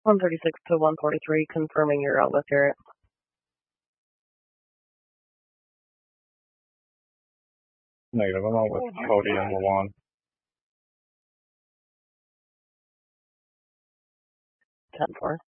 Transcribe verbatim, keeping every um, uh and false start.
one thirty-six to one forty-three, confirming your outlet area. Negative. I'm out with Cody number one. ten four.